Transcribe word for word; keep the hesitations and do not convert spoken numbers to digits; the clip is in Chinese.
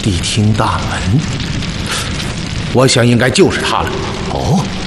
谛厅大门，我想应该就是他了。 哦。